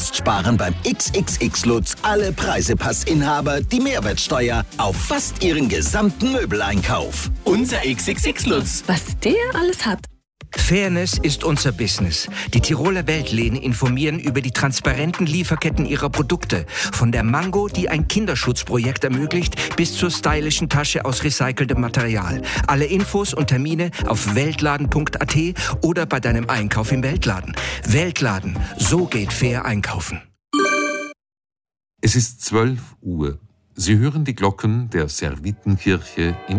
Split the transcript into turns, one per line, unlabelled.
Jetzt sparen beim XXX Lutz alle Preisepassinhaber die Mehrwertsteuer auf fast ihren gesamten Möbeleinkauf.
Unser XXX Lutz.
Was der alles hat.
Fairness ist unser Business. Die Tiroler Weltläden informieren über die transparenten Lieferketten ihrer Produkte. Von der Mango, die ein Kinderschutzprojekt ermöglicht, bis zur stylischen Tasche aus recyceltem Material. Alle Infos und Termine auf weltladen.at oder bei deinem Einkauf im Weltladen. Weltladen, so geht fair einkaufen.
Es ist 12 Uhr. Sie hören die Glocken der Servitenkirche in